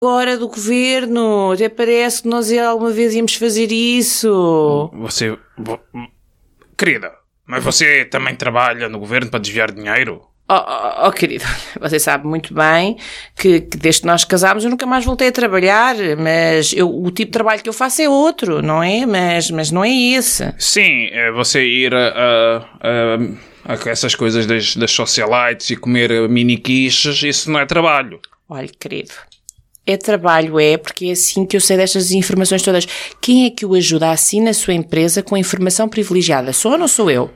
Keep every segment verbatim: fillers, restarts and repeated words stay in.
agora do governo. Até parece que nós alguma vez íamos fazer isso. Você... Querida, mas você também trabalha no governo para desviar dinheiro? Oh, oh, oh querido, você sabe muito bem que, que desde que nós casámos eu nunca mais voltei a trabalhar, mas eu, o tipo de trabalho que eu faço é outro, não é? Mas, mas não é esse. Sim, é você ir a, a, a, a essas coisas das, das socialites e comer mini quiches, isso não é trabalho. Olha, querido, é trabalho, é, porque é assim que eu sei destas informações todas. Quem é que o ajuda assim na sua empresa com a informação privilegiada? Sou ou não sou eu?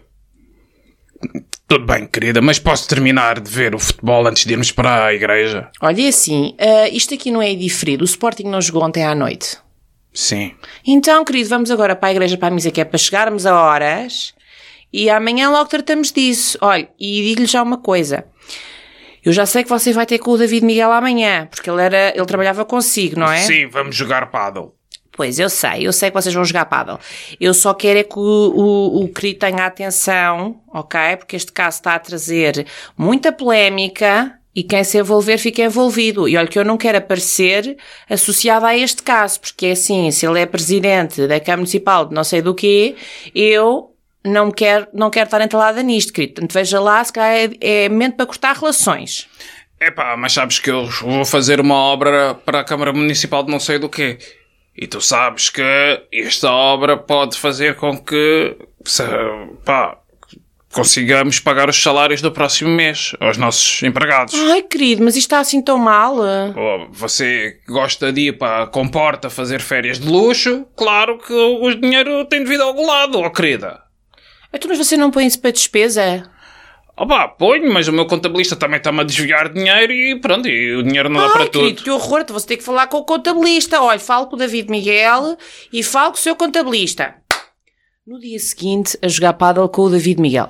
Tudo bem, querida, mas posso terminar de ver o futebol antes de irmos para a igreja? Olha, é assim, uh, isto aqui não é diferido. O Sporting não jogou ontem à noite. Sim. Então, querido, vamos agora para a igreja para a missa, que é para chegarmos a horas, e amanhã logo tratamos disso. Olha, e digo-lhe já uma coisa. Eu já sei que você vai ter com o David Miguel amanhã, porque ele, era, ele trabalhava consigo, não é? Sim, vamos jogar pádel. Pois, eu sei, eu sei que vocês vão jogar pádel. Eu só quero é que o, o, o querido tenha atenção, ok? Porque este caso está a trazer muita polémica e quem se envolver fica envolvido. E olha que eu não quero aparecer associada a este caso, porque é assim, se ele é presidente da Câmara Municipal de não sei do quê, eu não quero, não quero estar entalada nisto, querido. Portanto, veja lá, se calhar é, é momento para cortar relações. Epá, mas sabes que eu vou fazer uma obra para a Câmara Municipal de não sei do quê. E tu sabes que esta obra pode fazer com que, pá, consigamos pagar os salários do próximo mês aos nossos empregados. Ai, querido, mas isto está assim tão mal? Oh, você gosta de ir para a Comporta fazer férias de luxo? Claro que o dinheiro tem de vir de algum lado, oh querida. Então, mas você não põe isso para despesa? Oh pá, ponho, mas o meu contabilista também está-me a desviar dinheiro e pronto, e o dinheiro não dá Ai, para querido, tudo. Que horror, então você tem que falar com o contabilista. Olha, falo com o David Miguel e falo com o seu contabilista. No dia seguinte, a jogar pádel com o David Miguel.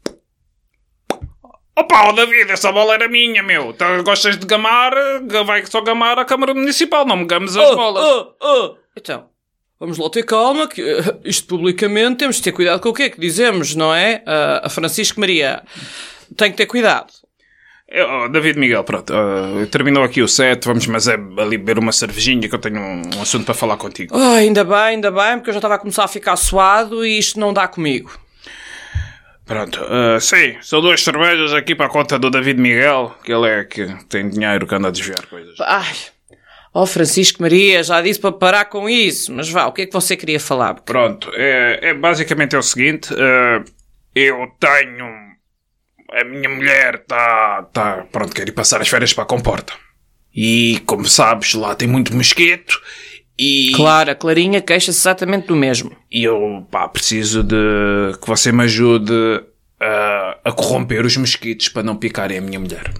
Opa, oh David, essa bola era minha, meu. Tá, gostas de gamar? Vai só gamar a Câmara Municipal, não me games as oh, bolas. Oh, oh. Então, vamos lá ter calma, que uh, isto publicamente temos de ter cuidado com o que é que dizemos, não é? Uh, a Francisco Maria tem que ter cuidado. Oh, David Miguel, pronto, uh, terminou aqui o set, vamos mas é ali beber uma cervejinha que eu tenho um, um assunto para falar contigo. Oh, ainda bem, ainda bem, porque eu já estava a começar a ficar suado e isto não dá comigo. Pronto, uh, sim, são duas cervejas aqui para a conta do David Miguel, que ele é que tem dinheiro que anda a desviar coisas. Ai, oh Francisco Maria, já disse para parar com isso, mas vá, o que é que você queria falar? Porque... Pronto, é, é basicamente é o seguinte, uh, eu tenho... A minha mulher está, tá, pronto, quer ir passar as férias para a Comporta. E, como sabes, lá tem muito mosquito e... Claro, a Clarinha queixa-se exatamente do mesmo. E eu, pá, preciso de que você me ajude a, a corromper os mosquitos para não picarem a minha mulher.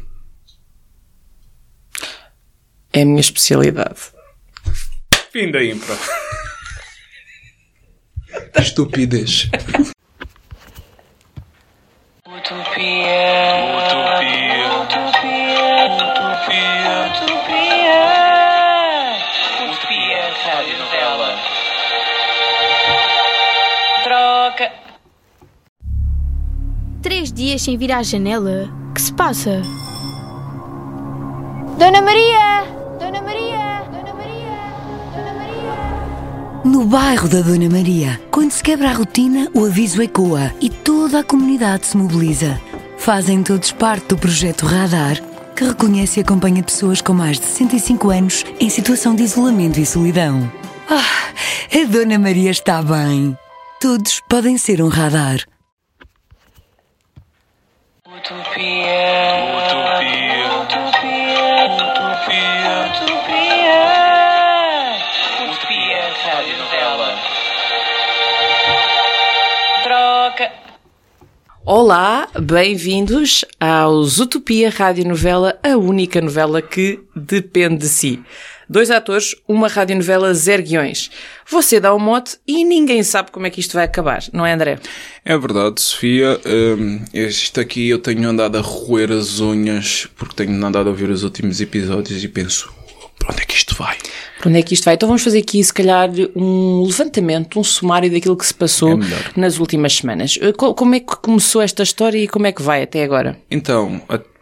É a minha especialidade. Fim da impro. Estupidez. Utopia, utopia, utopia, utopia, utopia, utopia, rádio novela. Troca. Três dias sem vir à janela? Que se passa? Dona Maria! Dona Maria! Dona Maria! Dona Maria! No bairro da Dona Maria, quando se quebra a rotina, o aviso ecoa e toda a comunidade se mobiliza. Fazem todos parte do projeto Radar, que reconhece e acompanha pessoas com mais de sessenta e cinco anos em situação de isolamento e solidão. Ah, a Dona Maria está bem. Todos podem ser um radar. Utopia, utopia, utopia, utopia, utopia, utopia, rádio novela. Troca. Olá, bem-vindos aos Utopia Radionovela, a única novela que depende de si. Dois atores, uma radionovela, zero guiões. Você dá um mote e ninguém sabe como é que isto vai acabar, não é, André? É verdade, Sofia. Um, este aqui eu tenho andado a roer as unhas porque tenho andado a ouvir os últimos episódios e penso, para onde é que isto vai? Para onde é que isto vai? Então vamos fazer aqui, se calhar, um levantamento, um sumário daquilo que se passou É nas últimas semanas. Como é que começou esta história e como é que vai até agora? Então, a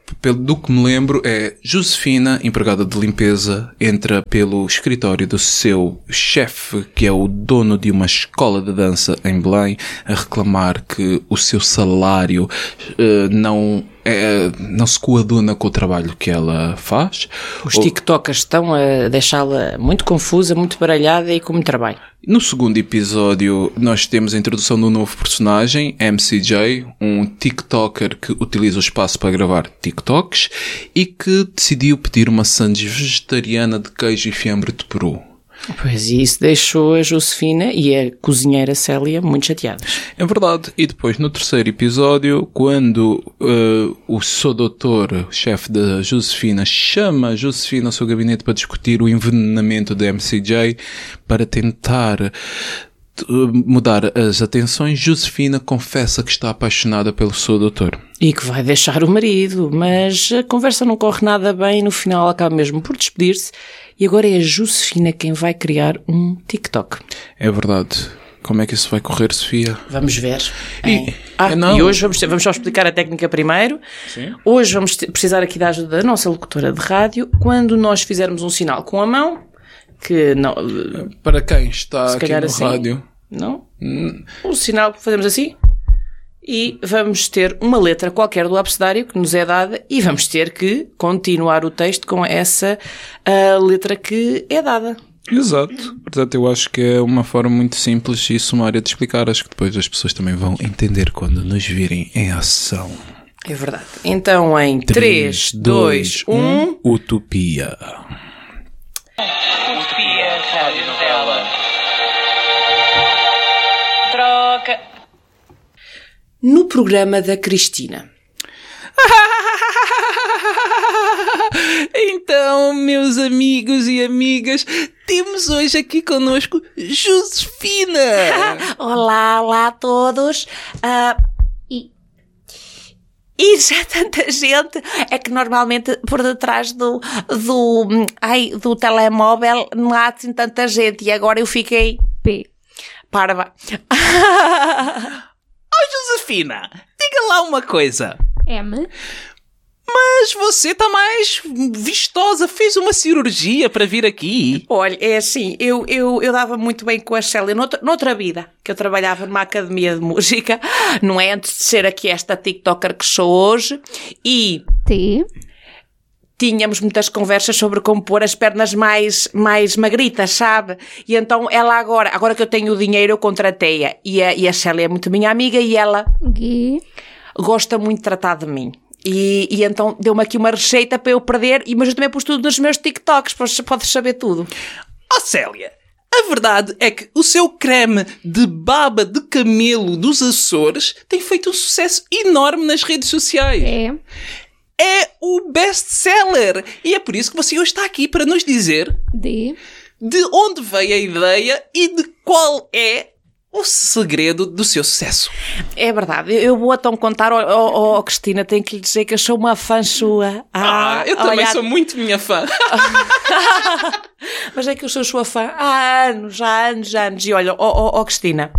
pelo do que me lembro, é Josefina, empregada de limpeza, entra pelo escritório do seu chefe, que é o dono de uma escola de dança em Belém, a reclamar que o seu salário uh, não, é, não se coaduna com o trabalho que ela faz. Os tiktokers estão a deixá-la muito confusa, muito baralhada e com muito trabalho. No segundo episódio, nós temos a introdução de um novo personagem, M C J, um tiktoker que utiliza o espaço para gravar tiktoks e que decidiu pedir uma sandes vegetariana de queijo e fiambre de peru. Pois, e isso deixou a Josefina e a cozinheira Célia muito chateadas. É verdade. E depois, no terceiro episódio, quando uh, o seu doutor, chefe da Josefina, chama a Josefina ao seu gabinete para discutir o envenenamento da M C J, para tentar mudar as atenções, Josefina confessa que está apaixonada pelo seu doutor. E que vai deixar o marido, mas a conversa não corre nada bem e no final ela acaba mesmo por despedir-se e agora é a Josefina quem vai criar um TikTok. É verdade. Como é que isso vai correr, Sofia? Vamos ver. E, ah, não. e hoje vamos, ter, vamos só explicar a técnica primeiro. Sim. Hoje vamos ter, precisar aqui da ajuda da nossa locutora de rádio. Quando nós fizermos um sinal com a mão, que não... Para quem está se aqui calhar no assim, rádio... Não? Hum. Um sinal que fazemos assim e vamos ter uma letra qualquer do abecedário que nos é dada e vamos ter que continuar o texto com essa uh, letra que é dada. Exato. Portanto, eu acho que é uma forma muito simples e sumária de explicar. Acho que depois as pessoas também vão entender quando nos virem em ação. É verdade. Então, em três, dois, um... Utopia. Utopia, rádio novela. Troca. No programa da Cristina. Então, meus amigos e amigas, temos hoje aqui connosco Josefina. Olá, olá a todos. Uh, e, e já tanta gente é que normalmente por detrás do, do, ai, do telemóvel não há assim tanta gente e agora eu fiquei P. Parva. Oh, Josefina, diga lá uma coisa. M. Mas você está mais vistosa, fez uma cirurgia para vir aqui. Olha, é assim, eu, eu, eu dava muito bem com a Célia noutra, noutra vida, que eu trabalhava numa academia de música, não é? Antes de ser aqui esta TikToker que sou hoje, e... T. Tínhamos muitas conversas sobre como pôr as pernas mais, mais magritas, sabe? E então ela agora, agora que eu tenho o dinheiro, eu contratei-a. E a, e a Célia é muito minha amiga e ela G. gosta muito de tratar de mim. E, e então deu-me aqui uma receita para eu perder, mas eu também pus tudo nos meus TikToks, podes saber tudo. Oh, Célia, a verdade é que o seu creme de baba de camelo dos Açores tem feito um sucesso enorme nas redes sociais. É. É o best-seller. E é por isso que você hoje está aqui para nos dizer D. de onde veio a ideia e de qual é o segredo do seu sucesso. É verdade, eu vou então contar, oh, oh, oh Cristina, tenho que lhe dizer que eu sou uma fã sua. Ah, ah eu também olha... sou muito minha fã. Mas é que eu sou sua fã há anos, há anos, há anos. E olha, oh, oh, oh Cristina.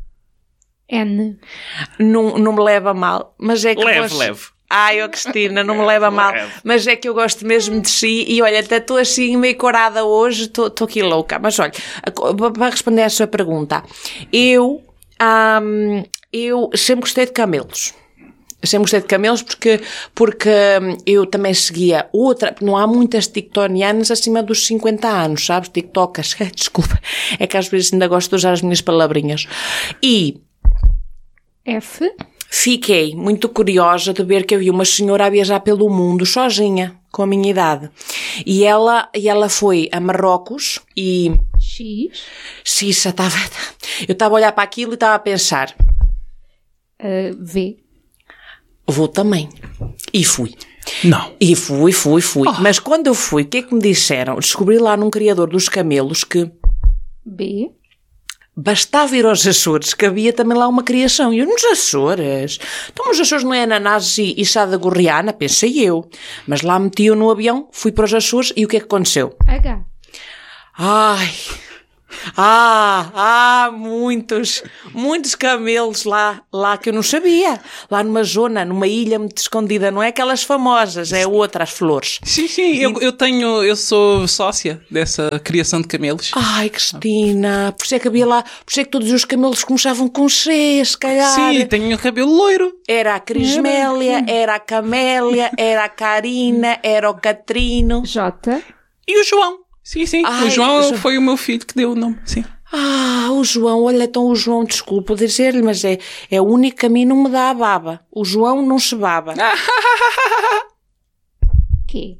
N. Não, não me leva a mal, mas é que... Leve, gosto... leve. Ai, oh Cristina, não me leva a mal, mas é que eu gosto mesmo de si e olha, até estou assim meio corada hoje, estou aqui louca. Mas olha, para responder à sua pergunta, eu, hum, eu sempre gostei de camelos. Sempre gostei de camelos porque, porque eu também seguia outra, não há muitas tiktonianas acima dos cinquenta anos, sabes? Tiktokers, desculpa, é que às vezes ainda gosto de usar as minhas palavrinhas. E... F. Fiquei muito curiosa de ver que havia uma senhora a viajar pelo mundo sozinha, com a minha idade. E ela, e ela foi a Marrocos e... X. Xixa, estava... Eu estava a olhar para aquilo e estava a pensar... Uh, v. Vou também. E fui. Não. E fui, fui, fui. Oh. Mas quando eu fui, o que é que me disseram? Descobri lá num criador dos camelos que... B. Bastava ir aos Açores, que havia também lá uma criação. E eu, nos Açores? Então, os Açores não é ananás e, e chá da gorriana? Pensei eu. Mas lá meti-o no avião, fui para os Açores e o que é que aconteceu? H. Ai, Ah, ah, muitos, muitos camelos lá, lá que eu não sabia. Lá numa zona, numa ilha muito escondida. Não é aquelas famosas, é outras flores. Sim, sim, eu, eu tenho, eu sou sócia dessa criação de camelos. Ai, Cristina, por isso é que havia lá, por isso é que todos os camelos começavam com C, se calhar. Sim, tenho cabelo loiro. Era a Crismélia, era a Camélia, era a Karina, era o Catrino. Jota. E o João. Sim, sim, Ai, o João o Jo- foi o meu filho que deu o nome, sim. Ah, o João, olha, então o João, desculpa dizer-lhe, mas é, é o único que a mim não me dá a baba. O João não se baba. Quê?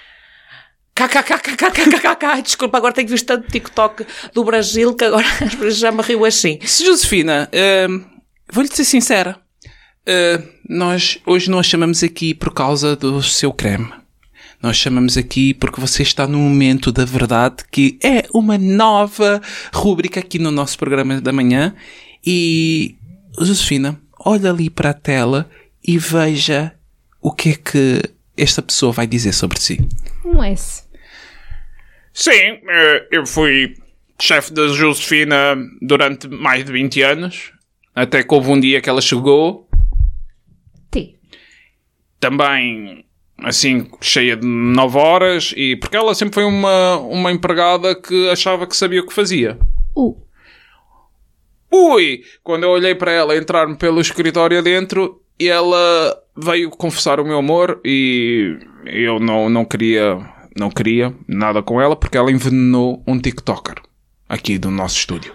KKKKKKKK. Desculpa, agora tenho visto tanto TikTok do Brasil que agora às vezes já me rio assim. Se Josefina, hum, vou-lhe ser sincera, hum, nós hoje não a chamamos aqui por causa do seu creme. Nós chamamos aqui porque você está no momento da verdade, que é uma nova rúbrica aqui no nosso programa da manhã. E, Josefina, olha ali para a tela e veja o que é que esta pessoa vai dizer sobre si. Um S. Sim, eh, eu fui chefe da Josefina durante mais de vinte anos. Até que houve um dia que ela chegou, T. também assim, cheia de nove horas, e porque ela sempre foi uma, uma empregada que achava que sabia o que fazia. U. Ui! Quando eu olhei para ela entrar-me pelo escritório adentro, e ela veio confessar o meu amor, e eu não, não queria não queria nada com ela, porque ela envenenou um TikToker aqui do nosso estúdio.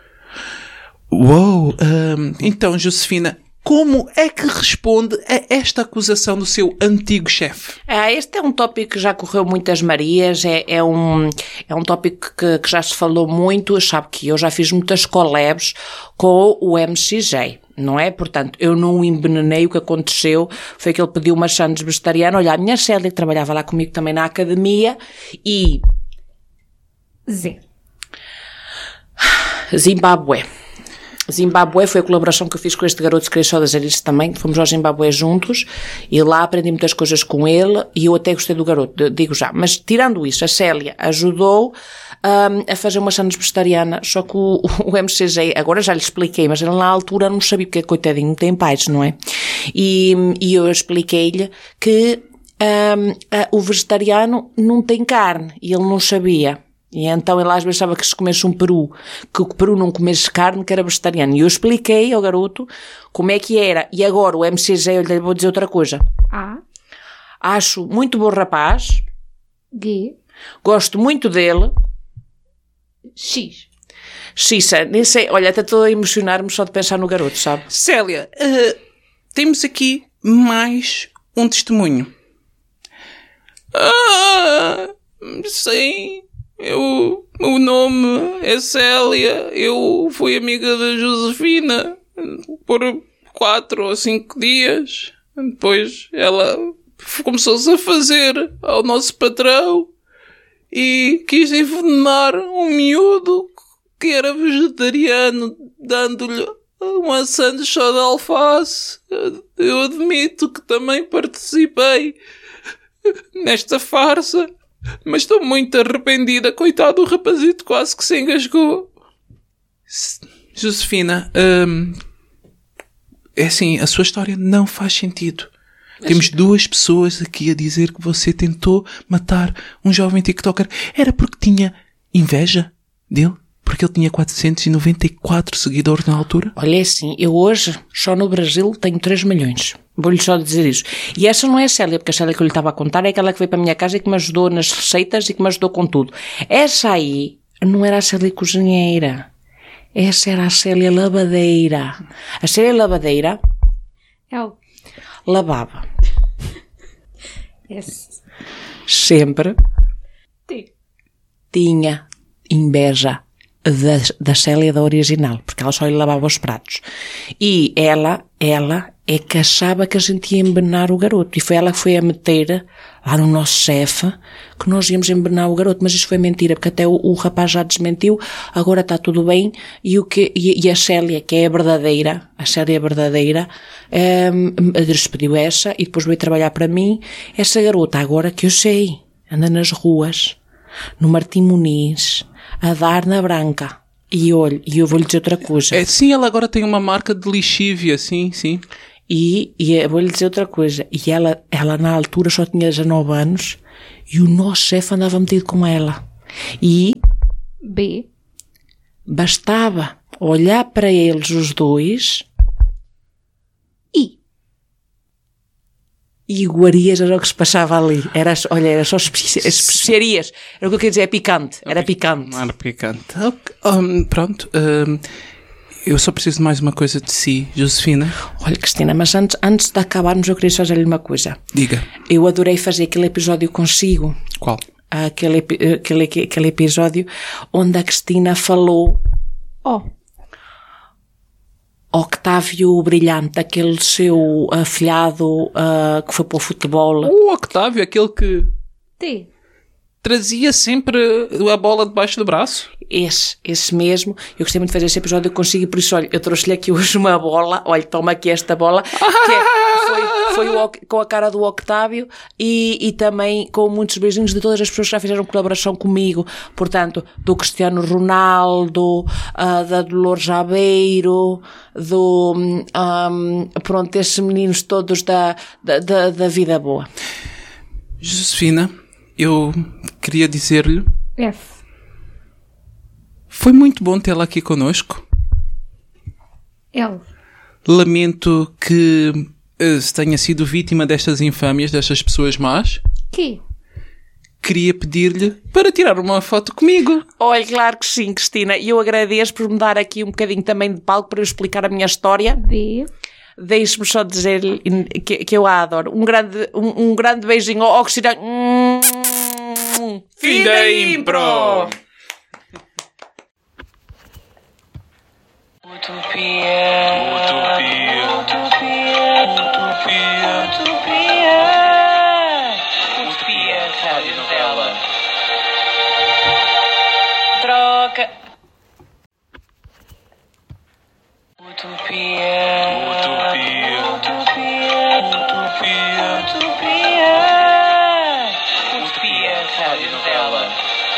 Uou! hum, então, Josefina, como é que responde a esta acusação do seu antigo chefe? Ah, este é um tópico que já correu muitas Marias, é, é, um, é um tópico que, que já se falou muito, sabe que eu já fiz muitas collabs com o M C J, não é? Portanto, eu não o envenenei, o que aconteceu foi que ele pediu umas sandes vegetarianas, olha, a minha Célia que trabalhava lá comigo também na academia, e... Z. Zimbábue. Zimbábue foi a colaboração que eu fiz com este garoto, queria só dizer isto também, fomos ao Zimbábue juntos e lá aprendi muitas coisas com ele e eu até gostei do garoto, digo já. Mas tirando isso, a Célia ajudou um, a fazer uma sandes vegetariana, só que o, o M C J, agora já lhe expliquei, mas ele na altura não sabia porque coitadinho não tem pais, não é? E, e eu expliquei-lhe que um, a, o vegetariano não tem carne e ele não sabia. E então ele às vezes achava que se comesse um peru, que o peru não comesse carne, que era vegetariano. E eu expliquei ao garoto como é que era. E agora o M C J, eu lhe vou dizer outra coisa. A. Acho muito bom rapaz, G. gosto muito dele. X. Xissa, nem sei, olha, até estou a emocionar-me só de pensar no garoto, sabe? Célia, uh, temos aqui mais um testemunho. Ah, sim... Eu, o nome é Célia, eu fui amiga da Josefina por quatro ou cinco dias. Depois ela começou-se a fazer ao nosso patrão e quis envenenar um miúdo que era vegetariano, dando-lhe uma sandes só de alface. Eu admito que também participei nesta farsa. Mas estou muito arrependida. Coitado, o rapazito quase que se engasgou. Josefina, hum, é assim, a sua história não faz sentido. Mas... Temos duas pessoas aqui a dizer que você tentou matar um jovem TikToker. Era porque tinha inveja dele? Porque ele tinha quatrocentos e noventa e quatro seguidores na altura? Olha, é assim, eu hoje, só no Brasil, tenho três milhões. Vou-lhe só dizer isso. E essa não é a Célia, porque a Célia que eu lhe estava a contar é aquela que veio para a minha casa e que me ajudou nas receitas e que me ajudou com tudo. Essa aí não era a Célia cozinheira. Essa era a Célia lavadeira. A Célia lavadeira L. lavava. S. Sempre T. tinha inveja da, da Célia da original, porque ela só lhe lavava os pratos. E ela, ela é que achava que a gente ia envenenar o garoto. E foi ela que foi a meter lá no nosso chefe que nós íamos envenenar o garoto. Mas isso foi mentira, porque até o, o rapaz já desmentiu. Agora está tudo bem. E, o que, e, e a Célia, que é a verdadeira, a Célia verdadeira, um, despediu essa e depois veio trabalhar para mim. Essa garota, agora que eu sei, anda nas ruas, no Martim Muniz, a dar na branca. E olha, e eu vou-lhe dizer outra coisa. É, sim, ela agora tem uma marca de lixívia, sim, sim. E, e eu vou-lhe dizer outra coisa. E ela, ela na altura só tinha dezanove anos e o nosso chefe andava metido com ela. E B. bastava olhar para eles os dois I. e iguarias era o que se passava ali. Era, olha, era só especi- especiarias. Era o que eu queria dizer, é picante. Era picante. Não era picante. Ok, um, pronto. Um, eu só preciso de mais uma coisa de si, Josefina. Olha, Cristina, mas antes, antes de acabarmos eu queria só dizer-lhe uma coisa. Diga. Eu adorei fazer aquele episódio consigo. Qual? Aquele, epi- aquele, aquele episódio onde a Cristina falou O. Octávio Brilhante, aquele seu afilhado uh, que foi para o futebol. O Octávio, aquele que T. trazia sempre a bola debaixo do braço. Esse, esse mesmo. Eu gostei muito de fazer esse episódio consigo e por isso, olha, eu trouxe-lhe aqui hoje uma bola. Olha, toma aqui esta bola. Que é, foi foi o, com a cara do Octávio e, e também com muitos beijinhos de todas as pessoas que já fizeram colaboração comigo. Portanto, do Cristiano Ronaldo, uh, da Dolores Aveiro, do... Um, pronto, esses meninos todos da, da, da, da vida boa. Josefina, eu queria dizer-lhe, F. foi muito bom tê-la aqui connosco. L. Lamento que uh, se tenha sido vítima destas infâmias, destas pessoas más. Q. Queria pedir-lhe para tirar uma foto comigo. Olha, claro que sim, Cristina. E eu agradeço por me dar aqui um bocadinho também de palco para eu explicar a minha história. B. Deixe-me só dizer que, que eu a adoro. Um grande, um, um grande beijinho ao Cristina. Hum, Fim da impro! Utopia. Utopia. Utopia. Utopia. Utopia. Utopia. Rádio novela. Troca. Utopia. Utopia. Utopia. Utopia. Utopia. Utopia. Rádio novela.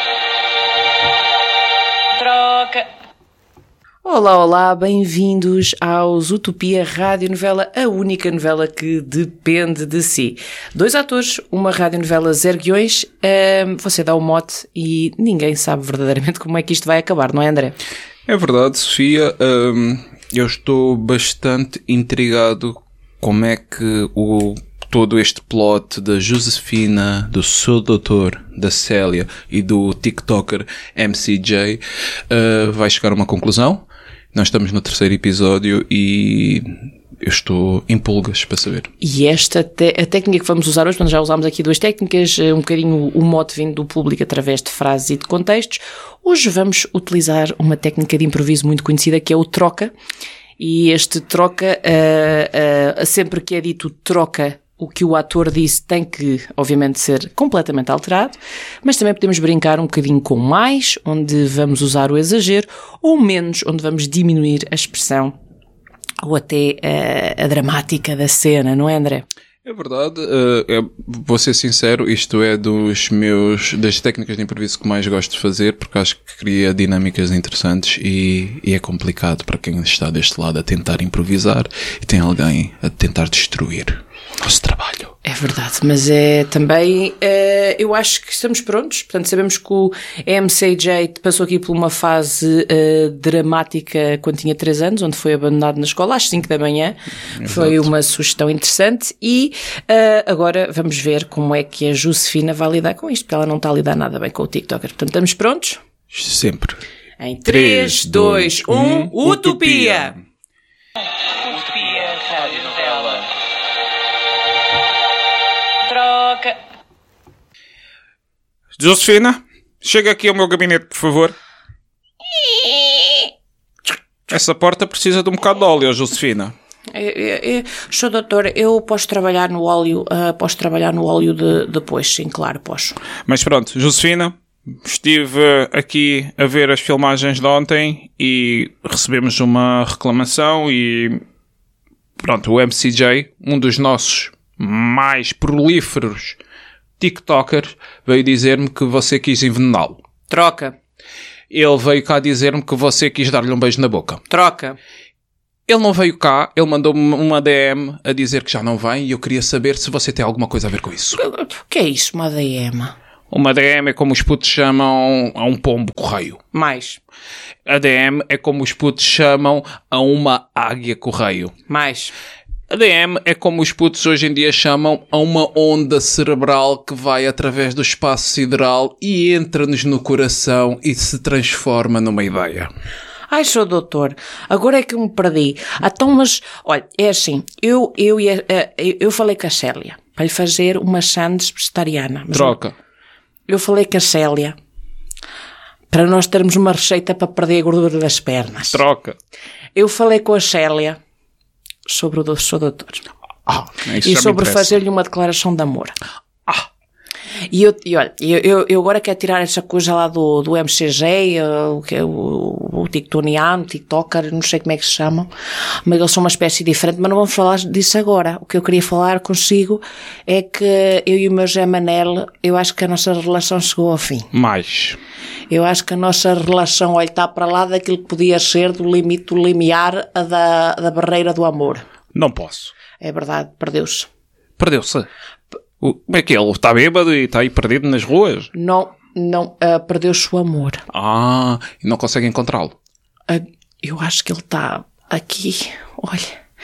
Troca. Olá, olá, bem-vindos aos Utopia Radionovela, a única novela que depende de si. Dois atores, uma radionovela zero guiões, hum, você dá o mote e ninguém sabe verdadeiramente como é que isto vai acabar, não é, André? É verdade, Sofia. Hum, eu estou bastante intrigado como é que o, todo este plot da Josefina, do seu doutor, da Célia e do TikToker M C J uh, vai chegar a uma conclusão. Nós estamos no terceiro episódio e eu estou em pulgas para saber. E esta te- a técnica que vamos usar hoje, portanto já usámos aqui duas técnicas, um bocadinho o mote vindo do público através de frases e de contextos. Hoje vamos utilizar uma técnica de improviso muito conhecida que é o troca. E este troca, uh, uh, sempre que é dito troca, o que o ator disse tem que, obviamente, ser completamente alterado, mas também podemos brincar um bocadinho com mais, onde vamos usar o exagero, ou menos, onde vamos diminuir a expressão ou até uh, a dramática da cena, não é, André? É verdade, uh, é, vou ser sincero, isto é dos meus, das técnicas de improviso que mais gosto de fazer, porque acho que cria dinâmicas interessantes e, e é complicado para quem está deste lado a tentar improvisar e tem alguém a tentar destruir o nosso trabalho. É verdade, mas é também, uh, eu acho que estamos prontos, portanto sabemos que o M C J passou aqui por uma fase uh, dramática quando tinha três anos, onde foi abandonado na escola às cinco da manhã, Exato. Foi uma sugestão interessante e uh, agora vamos ver como é que a Josefina vai lidar com isto, porque ela não está a lidar nada bem com o TikToker, portanto estamos prontos? Sempre. Em três, dois, um, Utopia! Utopia. Rádio novela. Troca. Josefina, chega aqui ao meu gabinete, por favor. Essa porta precisa de um bocado de óleo, Josefina. Sou doutor, eu posso trabalhar no óleo, uh, posso trabalhar no óleo de, depois, sim, claro, posso. Mas pronto, Josefina, estive aqui a ver as filmagens de ontem e recebemos uma reclamação e pronto, o M C J, um dos nossos mais prolíferos TikTokers, veio dizer-me que você quis envenená-lo. Troca. Ele veio cá dizer-me que você quis dar-lhe um beijo na boca. Troca. Ele não veio cá, ele mandou-me uma D M a dizer que já não vem e eu queria saber se você tem alguma coisa a ver com isso. O que é isso, uma D M? Uma D M é como os putos chamam a um pombo correio. Mais. A D M é como os putos chamam a uma águia correio. Mais. A D M é como os putos hoje em dia chamam a uma onda cerebral que vai através do espaço sideral e entra-nos no coração e se transforma numa ideia. Ai, sou doutor, agora é que eu me perdi. Então, mas, olha, é assim, eu, eu, eu, eu falei com a Célia para lhe fazer uma sandes vegetariana. Mas Troca. Eu falei com a Célia para nós termos uma receita para perder a gordura das pernas. Troca. Eu falei com a Célia sobre o do- sou doutor. Ah, isso E já me sobre interessa. fazer-lhe uma declaração de amor. Ah. E, eu, e olha, eu, eu, eu agora quero tirar essa coisa lá do, do M C G, uh, o que é o, o TikToniano, TikToker, não sei como é que se chamam, mas eles são uma espécie diferente, mas não vamos falar disso agora. O que eu queria falar consigo é que eu e o meu Zé Manel, eu acho que a nossa relação chegou ao fim. Mais. Eu acho que a nossa relação, olha, está para lá daquilo que podia ser do limite, do limiar a da, da barreira do amor. Não posso. É verdade, perdeu-se. Perdeu-se. O- Como é que ele está bêbado e está aí perdido nas ruas? Não, não, uh, perdeu-se o amor. Ah, e não consegue encontrá-lo. Uh, eu acho que ele está aqui, olha,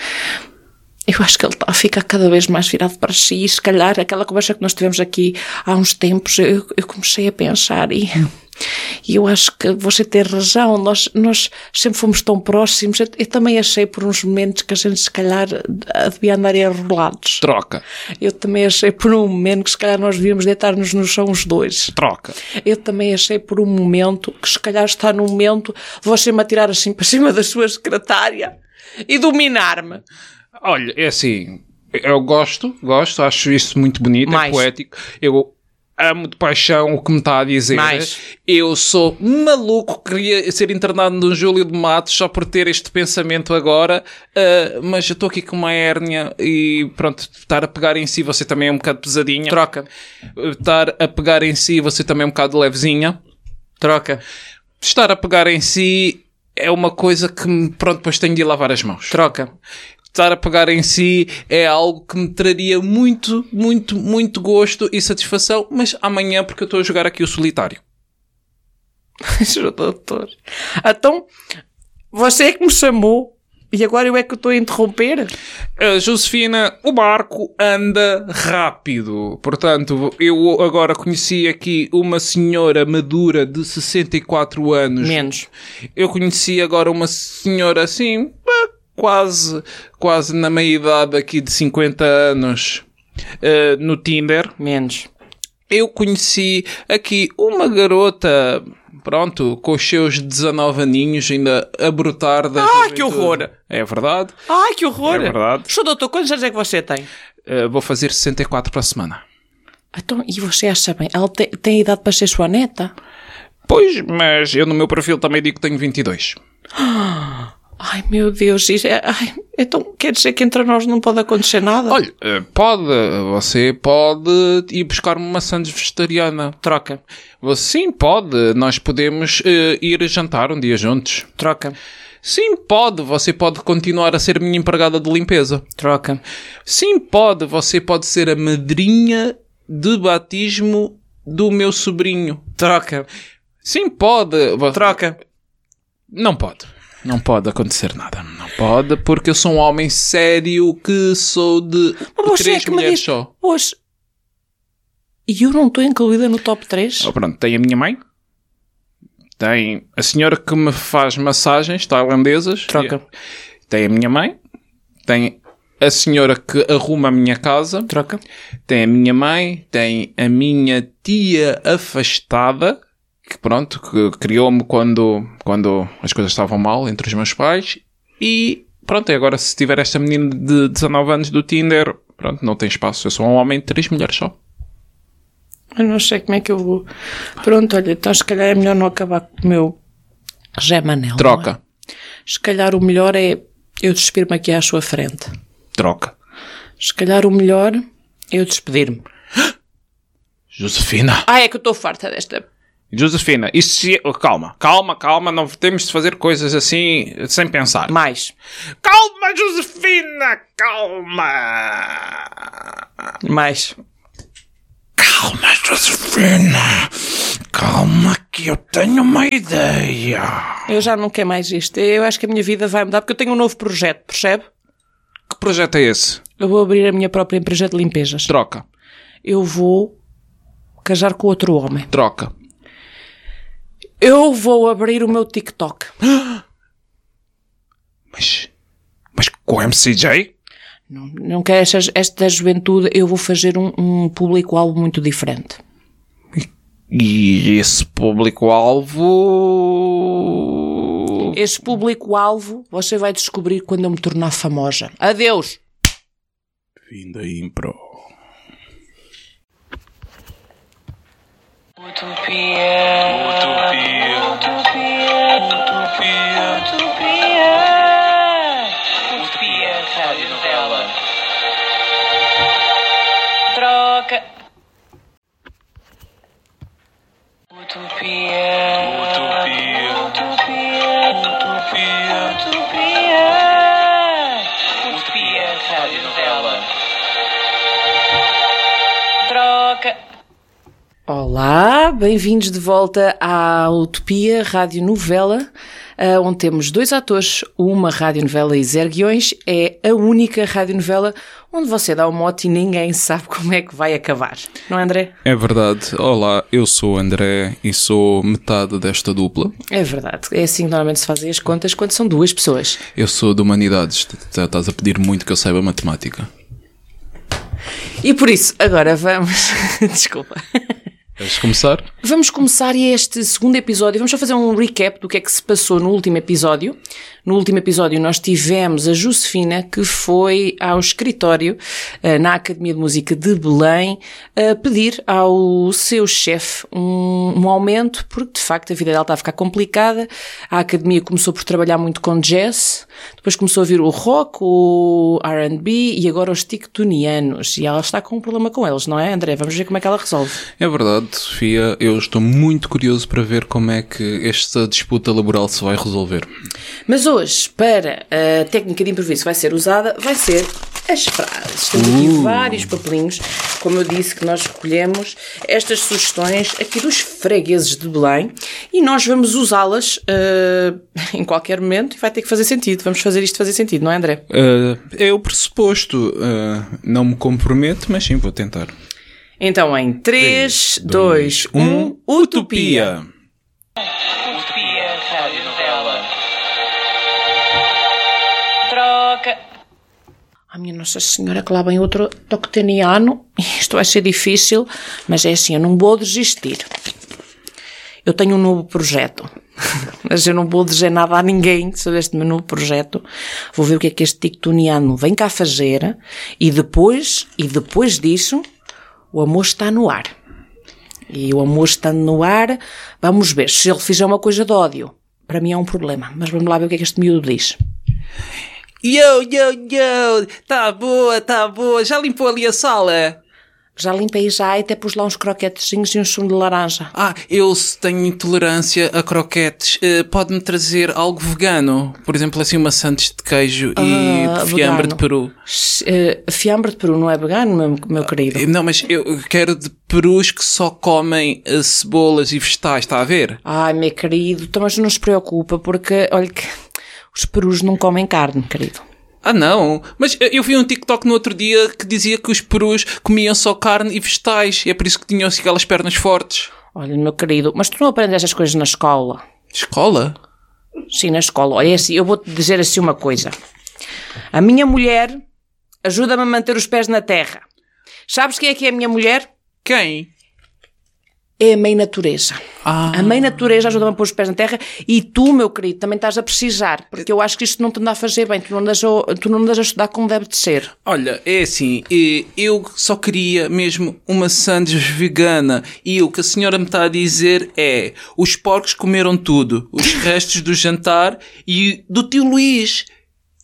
eu acho que ele está a ficar cada vez mais virado para si e se calhar aquela conversa que nós tivemos aqui há uns tempos, eu, eu comecei a pensar e, e eu acho que você tem razão, nós, nós sempre fomos tão próximos, eu, eu também achei por uns momentos que a gente se calhar uh, devia andar enrolados. Troca. Eu também achei por um momento que se calhar nós devíamos deitar-nos no chão os dois. Troca. Eu também achei por um momento que se calhar está num momento de você me atirar assim para cima da sua secretária e dominar-me. Olha, é assim, eu gosto, gosto, acho isso muito bonito, Mais. é poético. Eu amo de paixão o que me está a dizer. Mais. Eu sou maluco, queria ser internado no Júlio de Matos só por ter este pensamento agora, ah, mas eu estou aqui com uma hérnia e pronto, estar a pegar em si, você também é um bocado pesadinha. Troca. Estar a pegar em si, você também é um bocado levezinha. Troca. Estar a pegar em si é uma coisa que, me- pronto, depois tenho de ir lavar as mãos. Troca. Estar a pegar em si é algo que me traria muito, muito, muito gosto e satisfação, mas amanhã porque eu estou a jogar aqui o solitário. Senhor doutor. Então, você é que me chamou e agora eu é que estou a interromper? Uh, Josefina, o barco anda rápido. Portanto, eu agora conheci aqui uma senhora madura de sessenta e quatro anos. Menos. Eu conheci agora uma senhora assim, pá, quase, quase na meia-idade aqui de cinquenta anos, uh, no Tinder. Menos. Eu conheci aqui uma garota, pronto, com os seus dezanove aninhos, ainda a brotar da Ah, que juventude. horror! É verdade. Ai, que horror! É verdade. Senhor doutor, quantos anos é que você tem? Uh, vou fazer sessenta e quatro para a semana. Então, e você acha bem? Ela tem, tem idade para ser sua neta? Pois, mas eu no meu perfil também digo que tenho vinte e dois. Ai, meu Deus, isso é, ai, então quer dizer que entre nós não pode acontecer nada? Olha, uh, pode, você pode ir buscar uma sandes vegetariana. Troca, Você, sim, pode. Nós podemos uh, ir jantar um dia juntos. troca, Sim, pode. Você pode continuar a ser minha empregada de limpeza. troca, Sim, pode. Você pode ser a madrinha de batismo do meu sobrinho. troca, Sim, pode. Vo- troca. Não pode. Não pode acontecer nada. Não pode, porque eu sou um homem sério que sou de Mas você três é que me mulheres disse, só. hoje, e eu não estou incluída no top três? Oh, pronto, tem a minha mãe. Tem a senhora que me faz massagens tailandesas. Troca. Tem a minha mãe. Tem a senhora que arruma a minha casa. Troca, Tem a minha mãe. Tem a minha tia afastada. Que pronto, que criou-me quando, quando as coisas estavam mal entre os meus pais. E pronto, e agora se tiver esta menina de dezanove anos do Tinder, pronto, não tem espaço. Eu sou um homem de três mulheres só. eu não sei como é que eu vou. Pronto, olha, então se calhar é melhor não acabar com o meu Zé Manel. não é? Troca. Se calhar o melhor é eu despir-me aqui à sua frente. Troca. Se calhar o melhor é eu despedir-me. Josefina. Ah, é que eu estou farta desta Josefina, isto se... Calma, calma, calma, não temos de fazer coisas assim sem pensar. Mais. Calma, Josefina, calma. Mais. Calma, Josefina. Calma que eu tenho uma ideia. Eu já não quero mais isto. Eu acho que a minha vida vai mudar porque eu tenho um novo projeto, percebe? Que projeto é esse? Eu vou abrir a minha própria empresa de limpezas. Troca. Eu vou casar com outro homem. Troca. Eu vou abrir o meu TikTok. Mas... Mas com o M C J? Não, não quero esta, esta juventude. Eu vou fazer um, um público-alvo muito diferente. E esse público-alvo... Esse público-alvo você vai descobrir quando eu me tornar famosa. Adeus! Fim da impro. Utopia. Utopia. Utopia. Utopia. Utopia. Utopia. Rádio novela. Troca. Utopia. Utopia. Utopia. Utopia. Utopia. Utopia. Rádio novela. Troca. Olá, bem-vindos de volta à Utopia Rádio Novela, onde temos dois atores, uma radionovela e zero guiões. É a única radionovela onde você dá um mote e ninguém sabe como é que vai acabar. Não é, André? É verdade. Olá, eu sou o André e sou metade desta dupla. É verdade. É assim que normalmente se fazem as contas quando são duas pessoas. Eu sou de Humanidades. Já estás a pedir muito que eu saiba matemática. E por isso, agora vamos... Desculpa. Queres começar? Vamos começar este segundo episódio. Vamos só fazer um recap do que é que se passou no último episódio. No último episódio nós tivemos a Josefina, que foi ao escritório na Academia de Música de Belém a pedir ao seu chefe um, um aumento, porque de facto a vida dela está a ficar complicada. A Academia começou por trabalhar muito com jazz, depois começou a vir o rock, o R and B e agora os tictonianos. E ela está com um problema com eles, não é, André? Vamos ver como é que ela resolve. É verdade, Sofia. Eu estou muito curioso para ver como é que esta disputa laboral se vai resolver. Mas hoje, para a técnica de improviso que vai ser usada, vai ser as frases. Temos aqui Uh. vários papelinhos, como eu disse, que nós recolhemos estas sugestões aqui dos fregueses de Belém e nós vamos usá-las uh, em qualquer momento e vai ter que fazer sentido. Vamos fazer isto fazer sentido, não é, André? Uh, é o pressuposto. Uh, não me comprometo, mas sim, vou tentar. Então, em três, dois, um, Utopia! Utopia. Rádio novela. Troca. Ah, minha Nossa Senhora, que lá vem outro tocteniano. Isto vai ser difícil, mas é assim, eu não vou desistir. Eu tenho um novo projeto, mas eu não vou dizer nada a ninguém sobre este meu novo projeto. Vou ver o que é que este tictoniano vem cá fazer e depois, e depois disso, o amor está no ar. E o amor estando no ar, vamos ver. Se ele fizer uma coisa de ódio, para mim é um problema. Mas vamos lá ver o que é que este miúdo diz. Yo, yo, yo, tá boa, tá boa, já limpou ali a sala? Já limpei já e até pus lá uns croquetezinhos e um sumo de laranja. Ah, eu tenho intolerância a croquetes. Uh, Pode-me trazer algo vegano? Por exemplo, assim uma sandes de queijo Ah, e de fiambre vegano. de peru. Uh, fiambre de peru não é vegano, meu, meu querido? Uh, Não, mas eu quero de perus que só comem uh, cebolas e vegetais, está a ver? Ai, meu querido, então, mas não se preocupa porque, olha que os perus não comem carne, querido. Ah não, mas uh, eu vi um TikTok no outro dia que dizia que os perus comiam só carne e vegetais. E é por isso que tinham assim aquelas pernas fortes. Olha, meu querido, mas tu não aprendes estas coisas na escola? Escola? Sim, na escola. Olha, assim, eu vou-te dizer assim uma coisa. A minha mulher ajuda-me a manter os pés na terra. Sabes quem é que é a minha mulher? Quem? É a mãe natureza. Ah. A mãe natureza ajuda-me a pôr os pés na terra e tu, meu querido, também estás a precisar, porque eu acho que isto não te anda a fazer bem, tu não andas a, tu não andas a estudar como deve de ser. Olha, é assim, eh, eu só queria mesmo uma sandes vegana e o que a senhora me está a dizer é os porcos comeram tudo, os restos do jantar e do tio Luís.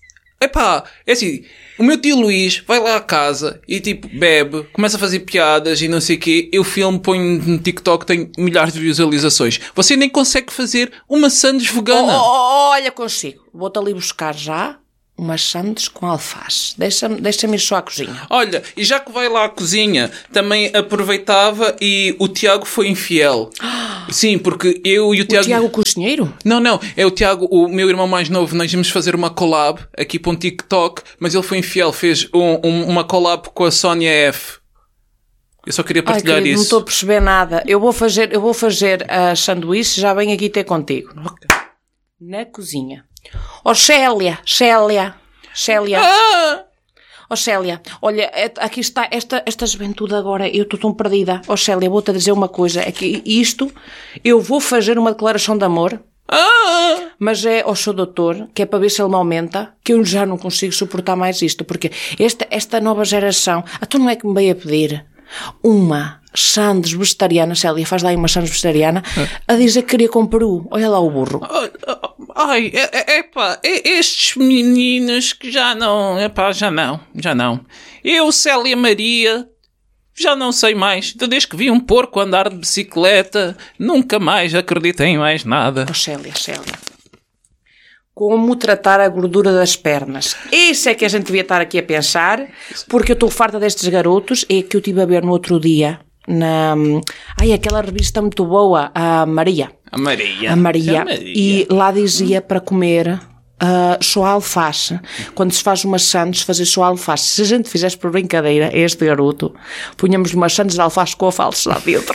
epá, é assim, o meu tio Luís vai lá à casa e tipo, bebe, começa a fazer piadas e não sei o quê, eu filmo, ponho no TikTok, tem milhares de visualizações. Você nem consegue fazer uma sandes vegana. Oh, oh, olha, consigo. Vou-te ali buscar já umas sandes com alface. Deixa-me deixa-me ir só à cozinha. Olha, e já que vai lá à cozinha, também aproveitava e o Tiago foi infiel. Sim, porque eu e o Tiago... O Tiago Cozinheiro? Não, não, é o Tiago, o meu irmão mais novo, nós íamos fazer uma collab aqui para um TikTok, mas ele foi infiel, fez um, um, uma collab com a Sónia F. Eu só queria partilhar Ai, querido, isso. não estou a perceber nada. Eu vou fazer, eu vou fazer a sanduíche, já venho aqui ter contigo. Na cozinha. Oh, Célia, Célia, Célia. Ah! Oh, Célia, olha, é- aqui está esta, esta juventude agora, eu estou tão perdida. Oh, Célia, vou-te dizer uma coisa, é que isto, eu vou fazer uma declaração de amor, Ah! mas é ao seu doutor, que é para ver se ele me aumenta, que eu já não consigo suportar mais isto, porque esta, esta nova geração, a tu não é que me veio a pedir uma sandes vegetariana, Célia, faz lá aí uma sandes vegetariana, a dizer que queria com peru. Olha lá o burro. Ai, é, é, epá, é, estes meninos que já não, epá, já não, já não. Eu, Célia Maria, já não sei mais. Desde que vi um porco andar de bicicleta, nunca mais acreditei em mais nada. Oh, Célia, Célia. Como tratar a gordura das pernas? Isso é que a gente devia estar aqui a pensar, porque eu estou farta destes garotos, é que eu estive a ver no outro dia, na... Ai, aquela revista muito boa, a Maria. A Maria. A Maria. A Maria. E lá dizia para comer uh, só alface. Quando se faz umas sandes, fazer só alface. Se a gente fizesse por brincadeira, este garoto, punhamos umas sandes de alface com a falsa lá dentro.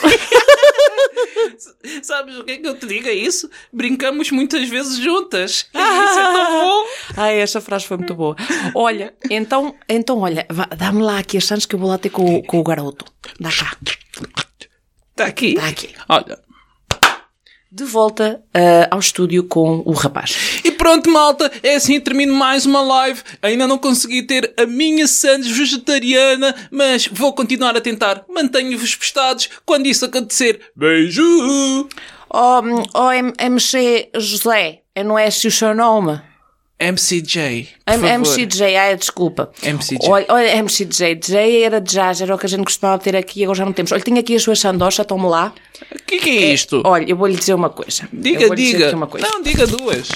Sabes o que é que eu te digo? É isso? Brincamos muitas vezes juntas. E isso é tão bom. Ai, essa frase foi muito boa. Olha, então, então olha, vá, dá-me lá aqui as sandes que eu vou lá ter com, o- com o garoto. Dá cá. Está aqui. Está aqui. Olha. De volta uh, ao estúdio com o rapaz. E pronto, malta, é assim termino mais uma live. Ainda não consegui ter a minha sandes vegetariana, mas vou continuar a tentar. Mantenho-vos postados quando isso acontecer. Beijo! Oh, oh M- MC José, não é esse o seu nome? M C J, por M- favor. MC J, ai, desculpa. M C J. Olha, olha, M C J, J era de jazz, era o que a gente costumava ter aqui, agora já não temos. Olha, tenho aqui as suas sandochas, tome lá. O que, que é isto? Olha, eu vou-lhe dizer uma coisa. Eu diga, vou-lhe dizer diga. aqui uma coisa. Não, diga duas.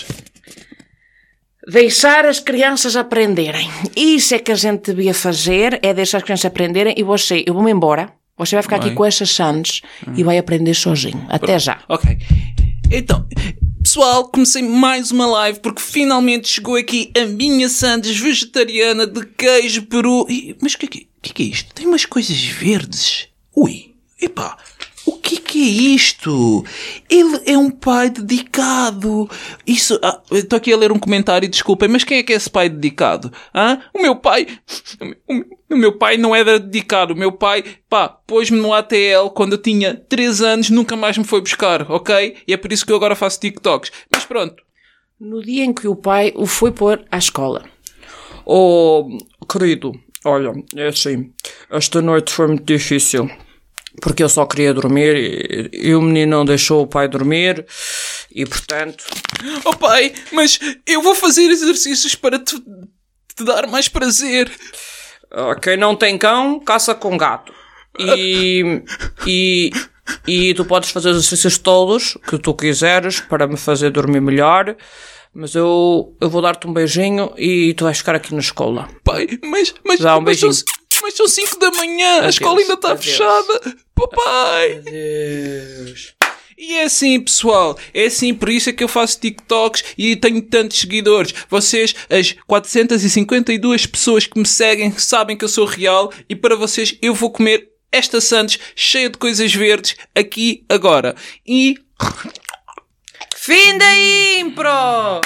Deixar as crianças aprenderem. Isso é que a gente devia fazer, é deixar as crianças aprenderem e você, eu vou-me embora. Você vai ficar Vai. aqui com essas sandes e vai aprender sozinho. Até já. Ok. Então, pessoal, comecei mais uma live porque finalmente chegou aqui a minha sandes vegetariana de queijo peru. Ih, mas o que, é que, que, que é isto? Tem umas coisas verdes. Ui, epá, o que que é isto? Ele é um pai dedicado. Isso, ah, estou aqui a ler um comentário, desculpem, mas quem é que é esse pai dedicado? Hã? O meu pai, o meu, o meu pai não era dedicado. O meu pai, pá, pôs-me no A T L quando eu tinha três anos, nunca mais me foi buscar, ok? E é por isso que eu agora faço TikToks. Mas pronto. No dia em que o pai o foi pôr à escola. Oh, querido, olha, é assim, esta noite foi muito difícil. Porque eu só queria dormir e, e o menino não deixou o pai dormir e, portanto... Oh pai, mas eu vou fazer exercícios para te, te dar mais prazer. ah, Quem não tem cão, caça com gato. E, e, e tu podes fazer os exercícios todos que tu quiseres para me fazer dormir melhor. Mas eu, eu vou dar-te um beijinho e tu vais ficar aqui na escola. Pai, mas, mas, Dá um mas, são, beijinho. mas são cinco da manhã, a Adeus, escola ainda está adeus. fechada. Papai. Adeus. E é assim, pessoal, é assim, por isso é que eu faço TikToks e tenho tantos seguidores. Vocês, as quatrocentas e cinquenta e duas pessoas que me seguem, sabem que eu sou real e para vocês eu vou comer esta sandes cheia de coisas verdes aqui agora. E... Fim da impro!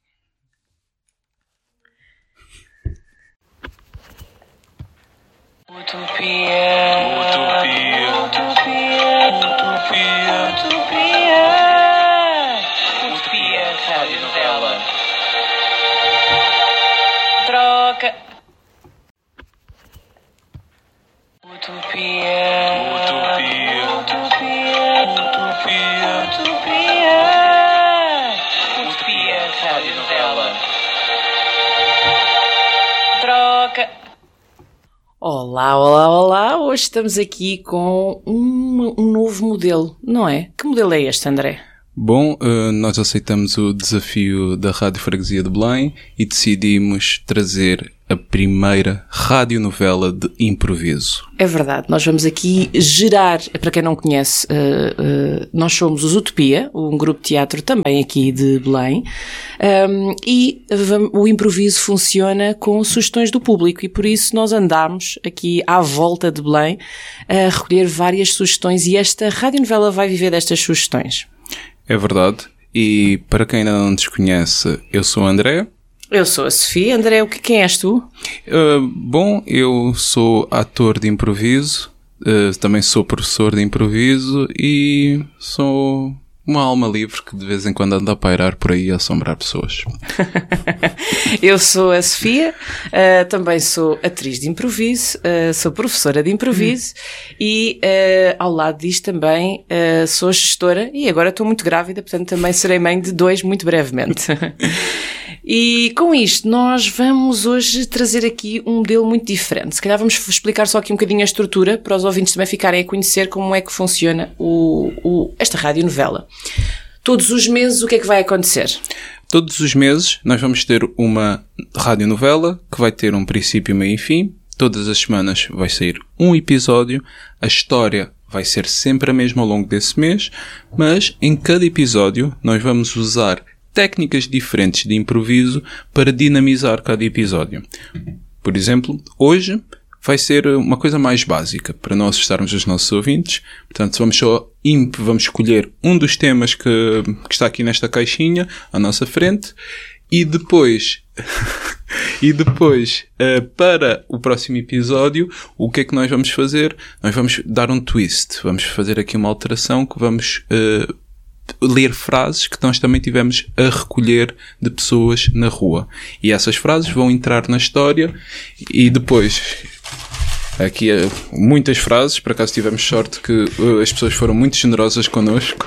Utopia. Utopia. Utopia. Utopia. Utopia. Utopia. Rádio novela. Troca. Utopia. Utopia. Utopia. Utopia. Utopia. Utopia. Rádio novela. Olá, olá, olá! Hoje estamos aqui com um, um novo modelo, não é? Que modelo é este, André? Bom, uh, nós aceitamos o desafio da Rádio Freguesia de Belém e decidimos trazer a primeira radionovela de improviso. É verdade, nós vamos aqui gerar, para quem não conhece, uh, uh, nós somos os Utopia, um grupo de teatro também aqui de Belém, um, e vamos, o improviso funciona com sugestões do público e por isso nós andamos aqui à volta de Belém a recolher várias sugestões e esta radionovela vai viver destas sugestões. É verdade, e para quem ainda não nos conhece, eu sou o André. Eu sou a Sofia. André, o que, quem és tu? Uh, bom, eu sou ator de improviso, uh, também sou professor de improviso e sou uma alma livre que de vez em quando anda a pairar por aí a assombrar pessoas. Eu sou a Sofia, uh, também sou atriz de improviso, uh, sou professora de improviso hum. e uh, ao lado disto também uh, sou gestora e agora estou muito grávida, portanto também serei mãe de dois muito brevemente. E com isto nós vamos hoje trazer aqui um modelo muito diferente. Se calhar vamos explicar só aqui um bocadinho a estrutura para os ouvintes também ficarem a conhecer como é que funciona o, o, esta radionovela. Todos os meses o que é que vai acontecer? Todos os meses nós vamos ter uma radionovela que vai ter um princípio, meio e fim. Todas as semanas vai sair um episódio. A história vai ser sempre a mesma ao longo desse mês, mas em cada episódio nós vamos usar técnicas diferentes de improviso para dinamizar cada episódio. Por exemplo, hoje vai ser uma coisa mais básica, para não assustarmos os nossos ouvintes. Portanto, vamos só imp, vamos escolher um dos temas que, que está aqui nesta caixinha, à nossa frente, e depois, e depois, uh, para o próximo episódio, o que é que nós vamos fazer? Nós vamos dar um twist. Vamos fazer aqui uma alteração que vamos Uh, ler frases que nós também tivemos a recolher de pessoas na rua. E essas frases vão entrar na história e depois aqui muitas frases, por acaso tivemos sorte que as pessoas foram muito generosas connosco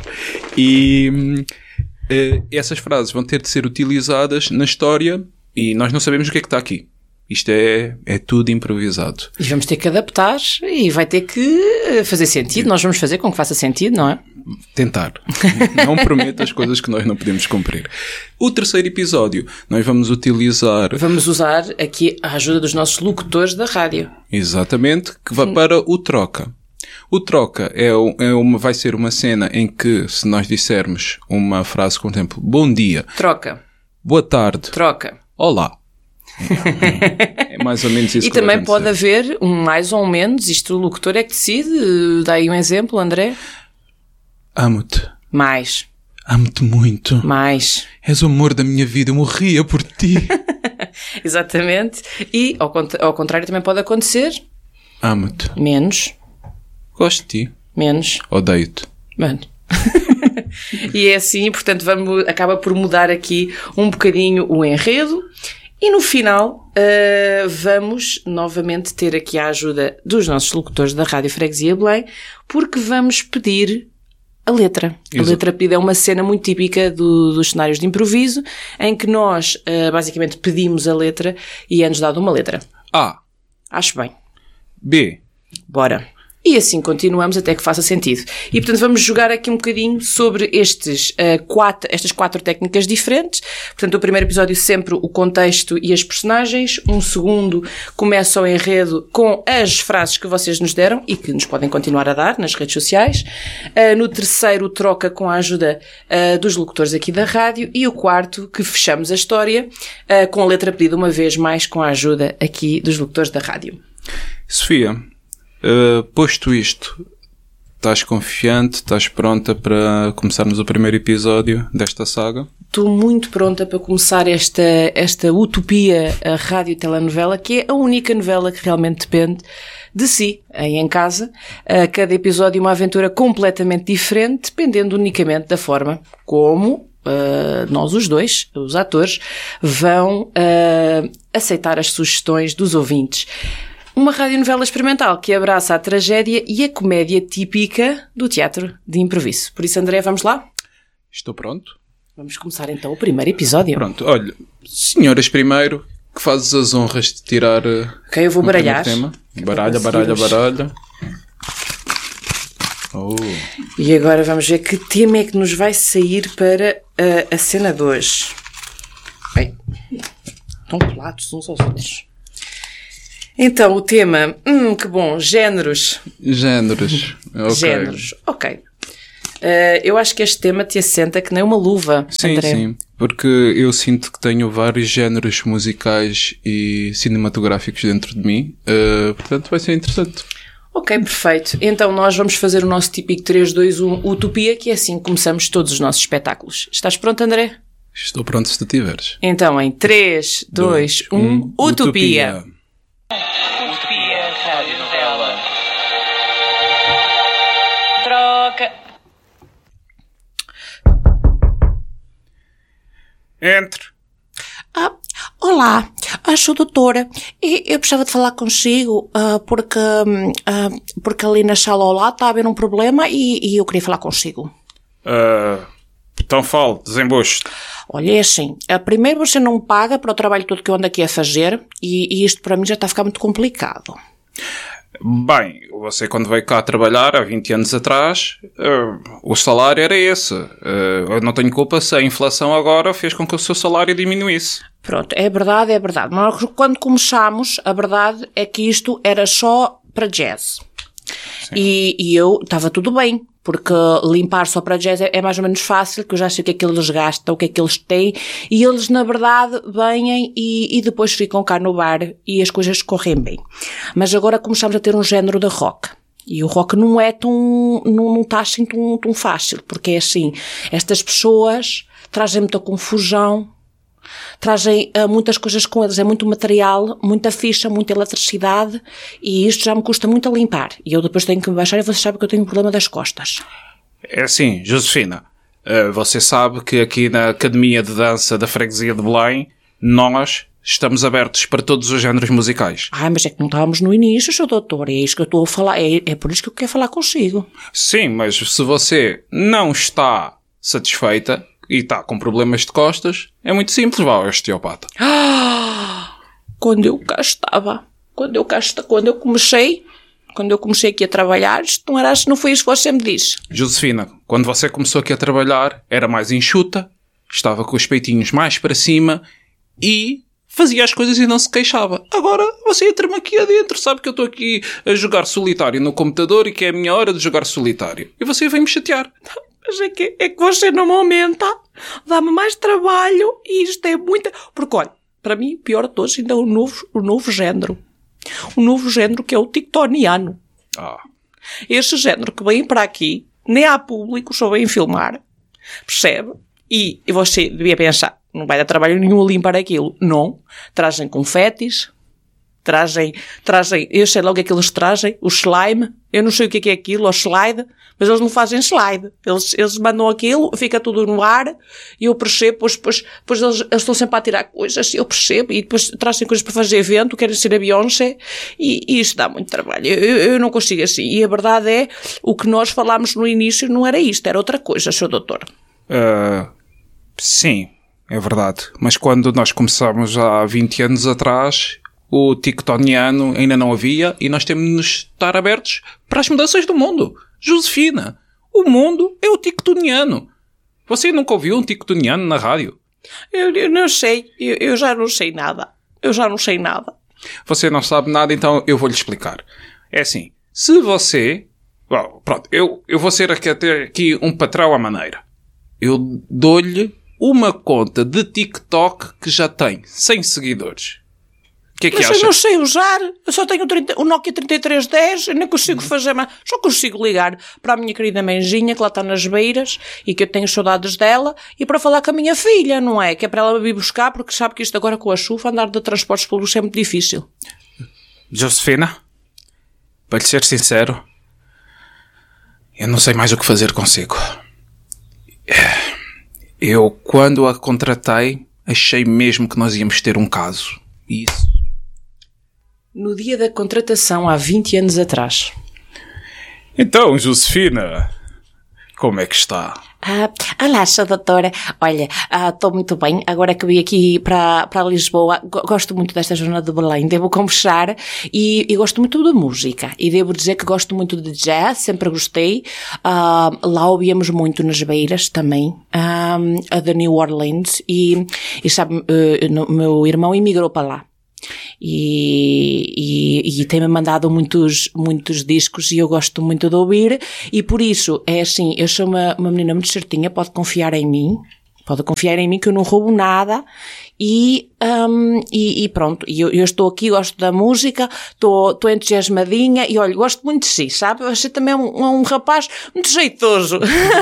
e uh, essas frases vão ter de ser utilizadas na história e nós não sabemos o que é que está aqui. Isto é, é tudo improvisado. E vamos ter que adaptar e vai ter que fazer sentido. Nós vamos fazer com que faça sentido, não é? Tentar. Não prometo as coisas que nós não podemos cumprir. O terceiro episódio, nós vamos utilizar... Vamos usar aqui a ajuda dos nossos locutores da rádio. Exatamente, que vai para o troca. O troca é, é uma, vai ser uma cena em que, se nós dissermos uma frase, por exemplo, bom dia. Troca. Boa tarde. Troca. Olá. É mais ou menos isso e que também vai pode haver um mais ou um menos, isto o locutor é que decide. Dá aí um exemplo, André. Amo-te. Mais. Amo-te muito. Mais. És o amor da minha vida, eu morria por ti. Exatamente. E ao, cont- ao contrário também pode acontecer. Amo-te. Menos. Gosto de ti. Menos. Odeio-te. Mano. E é assim, portanto, vamos, acaba por mudar aqui um bocadinho o enredo. E no final, uh, vamos novamente ter aqui a ajuda dos nossos locutores da Rádio Freguesia Belém, porque vamos pedir a letra. Exato. A letra pedida é uma cena muito típica do, dos cenários de improviso, em que nós, uh, basicamente, pedimos a letra e é-nos dado uma letra. A. Acho bem. B. Bora. E assim continuamos até que faça sentido. E, portanto, vamos jogar aqui um bocadinho sobre estes, uh, quatro, estas quatro técnicas diferentes. Portanto, o primeiro episódio sempre o contexto e as personagens. Um segundo começa o enredo com as frases que vocês nos deram e que nos podem continuar a dar nas redes sociais. Uh, no terceiro, troca com a ajuda uh, dos locutores aqui da rádio. E o quarto, que fechamos a história uh, com a letra pedida uma vez mais com a ajuda aqui dos locutores da rádio. Sofia, Uh, posto isto, estás confiante, estás pronta para começarmos o primeiro episódio desta saga? Estou muito pronta para começar esta, esta utopia, a rádio telenovela, que é a única novela que realmente depende de si, aí em casa. A cada episódio uma aventura completamente diferente, dependendo unicamente da forma como uh, nós os dois, os atores, vão uh, aceitar as sugestões dos ouvintes. Uma radionovela experimental que abraça a tragédia e a comédia típica do teatro de improviso. Por isso, André, vamos lá? Estou pronto. Vamos começar então o primeiro episódio. Pronto, olha, senhoras primeiro, que fazes as honras de tirar uh, Ok, eu vou o baralhar. primeiro tema. Que é para Baralha, baralha, conseguirmos. baralha. Oh. E agora vamos ver que tema é que nos vai sair para uh, a cena de hoje. Bem, estão colados uns aos outros. Então, o tema, hum, que bom, géneros. Géneros. Ok. Géneros, ok. Uh, eu acho que este tema te assenta que nem uma luva, Sim, André. sim. Porque eu sinto que tenho vários géneros musicais e cinematográficos dentro de mim. Uh, portanto, vai ser interessante. Ok, perfeito. Então nós vamos fazer o nosso típico três, dois, um Utopia, que é assim que começamos todos os nossos espetáculos. Estás pronto, André? Estou pronto se tu tiveres. Então em três, dois, um Utopia. Utopia Rádio Novela. Troca. Entre. Ah, olá, ah, sou doutora e eu precisava de falar consigo ah, porque, hum, ah, porque ali na sala ao lado está a haver um problema e, e eu queria falar consigo. Uh, então fale, desembuste. Olha, é assim, ah, primeiro você não me paga para o trabalho todo que eu ando aqui a fazer e, e isto para mim já está a ficar muito complicado. Bem, você quando veio cá trabalhar há vinte anos atrás, uh, o salário era esse. Uh, eu não tenho culpa se a inflação agora fez com que o seu salário diminuísse. Pronto, é verdade, é verdade. Mas quando começámos, a verdade é que isto era só para jazz. E, e eu, estava tudo bem, porque limpar só para jazz é, é mais ou menos fácil, que eu já sei o que é que eles gastam, o que é que eles têm, e eles, na verdade, vêm e, e depois ficam cá no bar e as coisas correm bem. Mas agora começamos a ter um género de rock. E o rock não é tão, não, não está assim tão, tão fácil, porque é assim, estas pessoas trazem muita confusão, trazem uh, muitas coisas com eles, é muito material, muita ficha, muita eletricidade, e isto já me custa muito a limpar. E eu depois tenho que me baixar e você sabe que eu tenho um problema das costas. É assim, Josefina, uh, você sabe que aqui na Academia de Dança da Freguesia de Belém, nós estamos abertos para todos os géneros musicais. Ah, mas é que não estávamos no início, seu doutor, é isso que eu estou a falar, é, é por isso que eu quero falar consigo. Sim, mas se você não está satisfeita e está com problemas de costas, é muito simples, vá ao osteopata. Ah, quando eu cá estava, quando eu cá estava, quando eu comecei, quando eu comecei aqui a trabalhar, isto não era assim, não foi isso que você me disse. Josefina, quando você começou aqui a trabalhar, era mais enxuta, estava com os peitinhos mais para cima e fazia as coisas e não se queixava. Agora você entra-me aqui adentro, sabe que eu estou aqui a jogar solitário no computador e que é a minha hora de jogar solitário. E você vem-me chatear. Mas é que, é que você não me aumenta, dá-me mais trabalho e isto é muita... Porque, olha, para mim, o pior de todos ainda é o novo, o novo género. O novo género que é o tictoniano. Ah. Este género que vem para aqui, nem há público, só vem filmar, percebe? E, e você devia pensar, não vai dar trabalho nenhum a limpar aquilo. Não. Trazem confetes, trazem, trazem, eu sei logo o que é que eles trazem, o slime, eu não sei o que é, que é aquilo, o slide, mas eles não fazem slide. Eles, eles mandam aquilo, fica tudo no ar, e eu percebo, depois, depois, depois eles, eles estão sempre a tirar coisas, eu percebo, e depois trazem coisas para fazer evento, querem ser a Beyoncé, e, e isso dá muito trabalho. Eu, eu, eu não consigo assim. E a verdade é, o que nós falámos no início não era isto, era outra coisa, senhor doutor. Uh, sim, é verdade. Mas quando nós começámos há vinte anos atrás, o tictoniano ainda não havia e nós temos de estar abertos para as mudanças do mundo. Josefina, o mundo é o tictoniano. Você nunca ouviu um tictoniano na rádio? Eu, eu não sei, eu, eu já não sei nada. Eu já não sei nada. Você não sabe nada, então eu vou-lhe explicar. É assim, se você... Bom, pronto, eu, eu vou ser aqui, até aqui um patrão à maneira. Eu dou-lhe uma conta de TikTok que já tem cem seguidores. O que é que Mas acha? eu não sei usar, eu só tenho o, trinta, o Nokia trinta e três dez, eu nem consigo fazer mais, só consigo ligar para a minha querida mãezinha, que lá está nas beiras, e que eu tenho saudades dela, e para falar com a minha filha, não é? Que é para ela vir buscar, porque sabe que isto agora com a chuva, andar de transportes públicos é muito difícil. Josefina, para lhe ser sincero, eu não sei mais o que fazer consigo. Eu, quando a contratei, achei mesmo que nós íamos ter um caso. Isso. No dia da contratação, há vinte anos atrás. Então, Josefina, como é que está? Ah, olá, sou doutora. Olha, estou ah, muito bem. Agora que vim aqui para, para Lisboa, gosto muito desta zona de Belém, devo confessar, e, e gosto muito de música. E devo dizer que gosto muito de jazz, sempre gostei. Ah, lá ouvíamos muito nas beiras também, ah, a de New Orleans, e, e sabe, uh, meu irmão emigrou para lá. E, e, e tem-me mandado muitos, muitos discos e eu gosto muito de ouvir, e por isso é assim, eu sou uma, uma menina muito certinha, pode confiar em mim, pode confiar em mim que eu não roubo nada, e, um, e, e pronto, eu, eu estou aqui, gosto da música, estou, estou entusiasmadinha e olha, gosto muito de si, sabe? Você também é um, um rapaz muito jeitoso.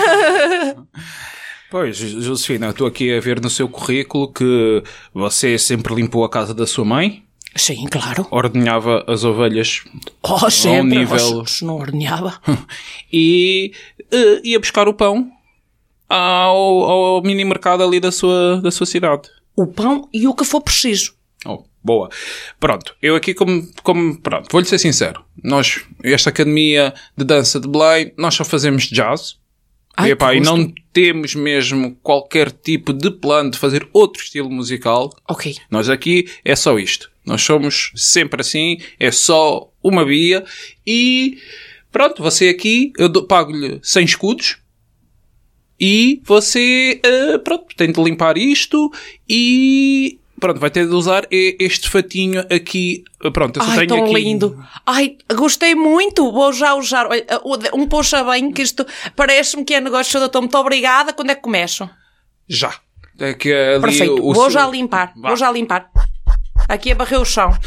Pois, Josefina, estou aqui a ver no seu currículo que você sempre limpou a casa da sua mãe. Sim, claro. Ordenhava as ovelhas oh, sempre, ao nível... Oh, não ordenhava. E uh, ia buscar o pão ao, ao mini mercado ali da sua, da sua cidade. O pão e o que for preciso. Oh, boa. Pronto, eu aqui como, como pronto, vou-lhe ser sincero. Nós, esta academia de dança de Belém, nós só fazemos jazz. Ai, e, epá, e não temos mesmo qualquer tipo de plano de fazer outro estilo musical. Ok. Nós aqui é só isto. Nós somos sempre assim, é só uma via. E pronto, você aqui, eu dou- pago-lhe cem escudos. E você, uh, pronto, tem de limpar isto e... Pronto, vai ter de usar este fatinho aqui. Pronto, eu só Ai, tenho tão aqui... lindo. Ai, gostei muito. Vou já usar. Olha, um poxa bem, que isto parece-me que é negócio, doutor. Muito obrigada. Quando é que começo? Já. É que ali Perfeito. o Vou seu- já limpar. Vá. Vou já limpar. Aqui a barrer o chão.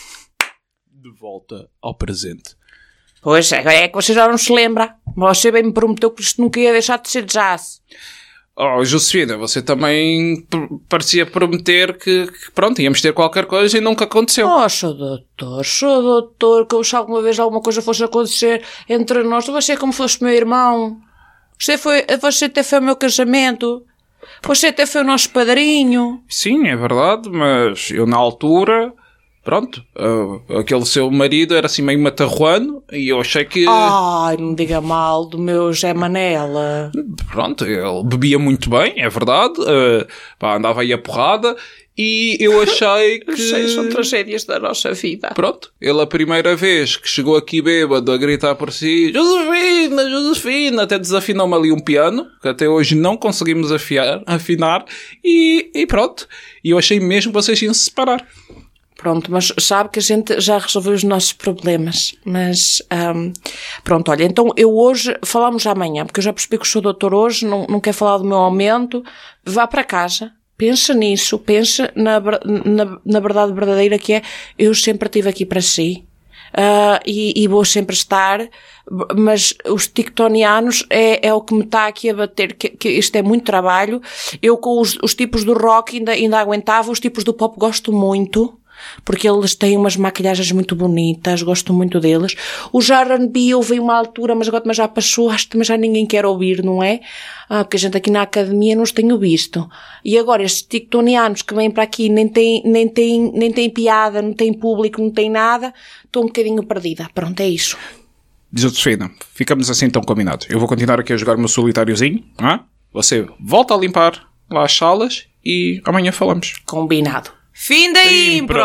De volta ao presente. Pois, agora é que você já não se lembra. Você bem me prometeu que isto nunca ia deixar de ser jazz. Oh, Josefina, você também p- parecia prometer que, que, pronto, íamos ter qualquer coisa e nunca aconteceu. Oh, sou doutor, sou doutor, que eu se alguma vez alguma coisa fosse acontecer entre nós, você é como fosse meu irmão. Você foi, você até foi o meu casamento. Você até foi o nosso padrinho. Sim, é verdade, mas eu na altura, pronto, uh, aquele seu marido era assim meio matarruano e eu achei que, Ai, não diga mal do meu Zé Manela. pronto, ele bebia muito bem, é verdade, uh, pá, andava aí a porrada e eu achei que... Sei, são tragédias da nossa vida. Pronto, ele a primeira vez que chegou aqui bêbado a gritar por si, Josefina, Josefina, até desafinou-me ali um piano, que até hoje não conseguimos afiar, afinar, e, e pronto. E eu achei mesmo que vocês iam se separar. Pronto, mas sabe que a gente já resolveu os nossos problemas. Mas, ahm, pronto, olha, então eu hoje, falamos amanhã, porque eu já percebi que sou doutor hoje, não, não quer falar do meu aumento, vá para casa. Pensa nisso, pensa na, ver- na, na verdade verdadeira que é, eu sempre estive aqui para si, ah, e, e vou sempre estar, mas os tictonianos é, é o que me está aqui a bater, que, que isto é muito trabalho. Eu com os, os tipos do rock ainda, ainda aguentava, os tipos do pop gosto muito, porque eles têm umas maquilhagens muito bonitas, gosto muito deles. O R and B houve uma altura, mas agora também já passou, acho que também já ninguém quer ouvir, não é? Ah, porque a gente aqui na academia não os tenho visto. E agora estes tictonianos que vêm para aqui nem têm, nem têm, nem têm piada, não têm público, não têm nada, estou um bocadinho perdida. Pronto, é isso. Josefina, ficamos assim tão combinados. Eu vou continuar aqui a jogar o meu solitáriozinho, ah? Você volta a limpar lá as salas e amanhã falamos. Combinado. Fim da impro!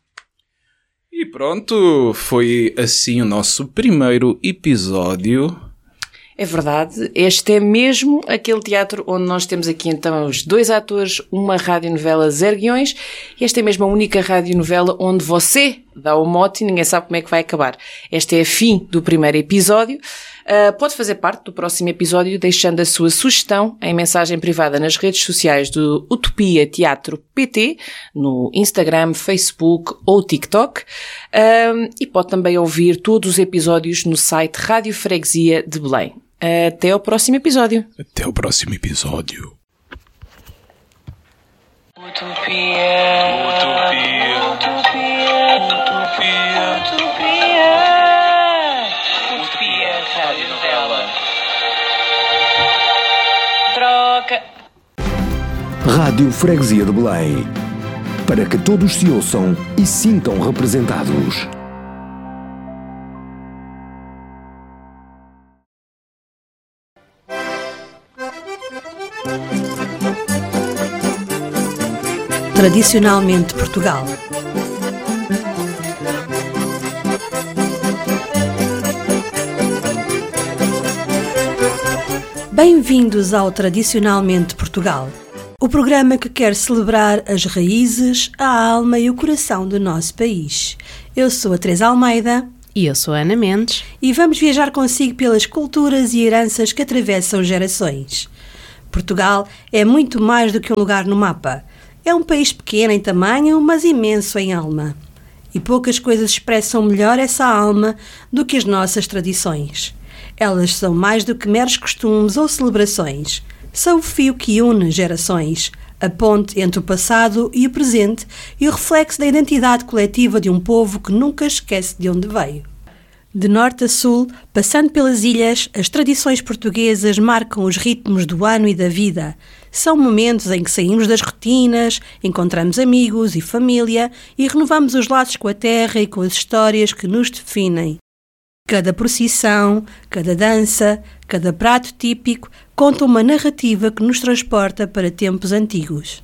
E pronto, foi assim o nosso primeiro episódio. É verdade, este é mesmo aquele teatro onde nós temos aqui então os dois atores, uma radionovela zero guiões, e esta é mesmo a única radionovela onde você dá o mote e ninguém sabe como é que vai acabar. Este é a fim do primeiro episódio. Uh, pode fazer parte do próximo episódio deixando a sua sugestão em mensagem privada nas redes sociais do Utopia Teatro P T, no Instagram, Facebook ou TikTok. Uh, e pode também ouvir todos os episódios no site Rádio Freguesia de Belém. Até ao próximo episódio. Até o próximo episódio. Utopia. Utopia. Utopia. Utopia. Utopia. Utopia. Rádio Novela. Troca. Rádio Freguesia de Belém. Para que todos se ouçam e sintam representados. Tradicionalmente Portugal. Bem-vindos ao Tradicionalmente Portugal, o programa que quer celebrar as raízes, a alma e o coração do nosso país. Eu sou a Teresa Almeida. E eu sou a Ana Mendes. E vamos viajar consigo pelas culturas e heranças que atravessam gerações. Portugal é muito mais do que um lugar no mapa. É um país pequeno em tamanho, mas imenso em alma. E poucas coisas expressam melhor essa alma do que as nossas tradições. Elas são mais do que meros costumes ou celebrações. São o fio que une gerações, a ponte entre o passado e o presente e o reflexo da identidade coletiva de um povo que nunca esquece de onde veio. De norte a sul, passando pelas ilhas, as tradições portuguesas marcam os ritmos do ano e da vida. São momentos em que saímos das rotinas, encontramos amigos e família e renovamos os laços com a terra e com as histórias que nos definem. Cada procissão, cada dança, cada prato típico conta uma narrativa que nos transporta para tempos antigos.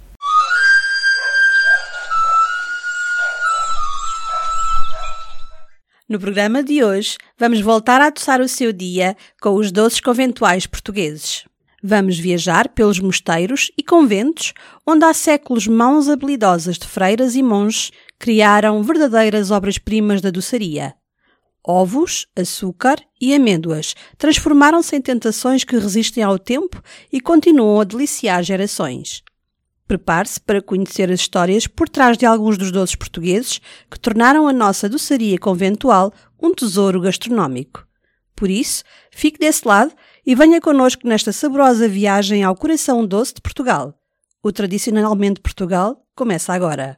No programa de hoje, vamos voltar a adoçar o seu dia com os doces conventuais portugueses. Vamos viajar pelos mosteiros e conventos, onde há séculos mãos habilidosas de freiras e monges criaram verdadeiras obras-primas da doçaria. Ovos, açúcar e amêndoas transformaram-se em tentações que resistem ao tempo e continuam a deliciar gerações. Prepare-se para conhecer as histórias por trás de alguns dos doces portugueses que tornaram a nossa doçaria conventual um tesouro gastronómico. Por isso, fique desse lado e venha connosco nesta saborosa viagem ao coração doce de Portugal. O Tradicionalmente Portugal começa agora.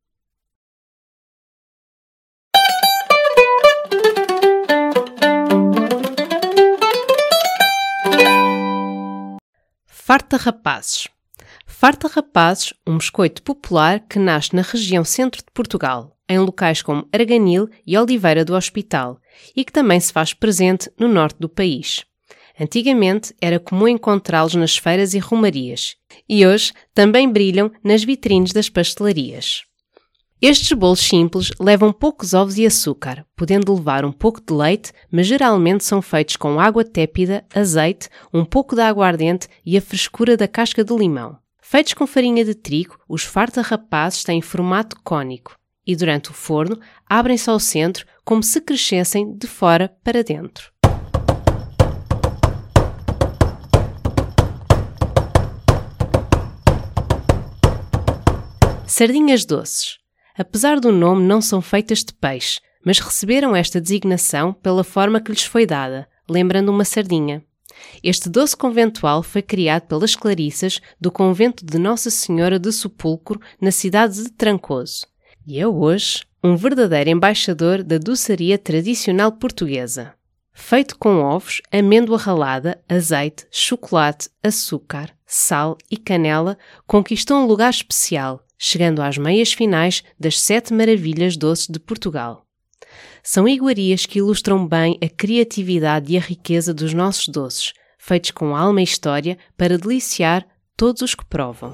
Farta Rapazes. Farta Rapazes, um biscoito popular que nasce na região centro de Portugal, em locais como Arganil e Oliveira do Hospital, e que também se faz presente no norte do país. Antigamente era comum encontrá-los nas feiras e romarias, e hoje também brilham nas vitrines das pastelarias. Estes bolos simples levam poucos ovos e açúcar, podendo levar um pouco de leite, mas geralmente são feitos com água tépida, azeite, um pouco de aguardente e a frescura da casca do limão. Feitos com farinha de trigo, os farta rapazes têm formato cônico e durante o forno abrem-se ao centro como se crescessem de fora para dentro. Sardinhas doces. Apesar do nome, não são feitas de peixe, mas receberam esta designação pela forma que lhes foi dada, lembrando uma sardinha. Este doce conventual foi criado pelas Clarissas do convento de Nossa Senhora de Sepulcro, na cidade de Trancoso, e é hoje um verdadeiro embaixador da doçaria tradicional portuguesa. Feito com ovos, amêndoa ralada, azeite, chocolate, açúcar, sal e canela, conquistou um lugar especial, chegando às meias finais das sete maravilhas doces de Portugal. São iguarias que ilustram bem a criatividade e a riqueza dos nossos doces, feitos com alma e história para deliciar todos os que provam.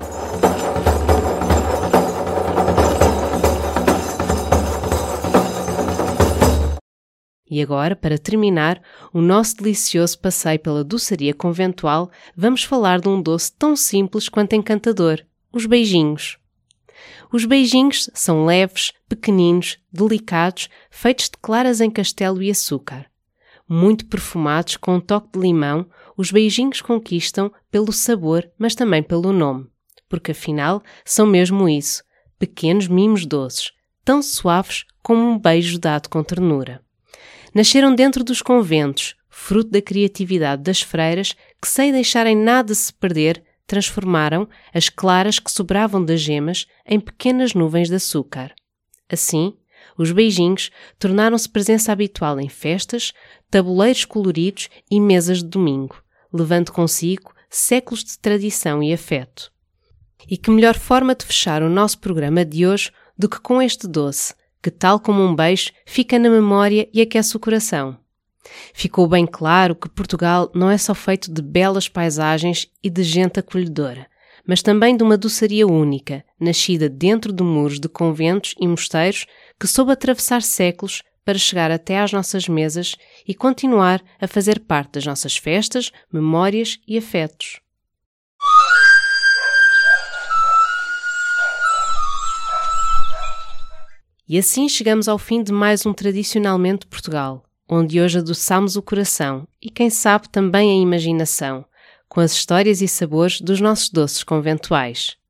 E agora, para terminar o nosso delicioso passeio pela doçaria conventual, vamos falar de um doce tão simples quanto encantador, os beijinhos. Os beijinhos são leves, pequeninos, delicados, feitos de claras em castelo e açúcar. Muito perfumados com um toque de limão, os beijinhos conquistam pelo sabor, mas também pelo nome, porque afinal são mesmo isso, pequenos mimos doces, tão suaves como um beijo dado com ternura. Nasceram dentro dos conventos, fruto da criatividade das freiras que, sem deixarem nada se perder, transformaram as claras que sobravam das gemas em pequenas nuvens de açúcar. Assim, os beijinhos tornaram-se presença habitual em festas, tabuleiros coloridos e mesas de domingo, levando consigo séculos de tradição e afeto. E que melhor forma de fechar o nosso programa de hoje do que com este doce, que tal como um beijo fica na memória e aquece o coração. Ficou bem claro que Portugal não é só feito de belas paisagens e de gente acolhedora, mas também de uma doçaria única, nascida dentro de muros de conventos e mosteiros que soube atravessar séculos para chegar até às nossas mesas e continuar a fazer parte das nossas festas, memórias e afetos. E assim chegamos ao fim de mais um Tradicionalmente Portugal, onde hoje adoçamos o coração e, quem sabe, também a imaginação, com as histórias e sabores dos nossos doces conventuais.